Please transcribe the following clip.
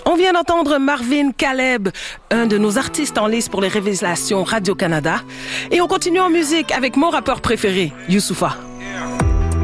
On vient d'entendre Marvin Caleb, un de nos artistes en lice pour les révélations Radio-Canada. Et on continue en musique avec mon rappeur préféré, Youssoupha.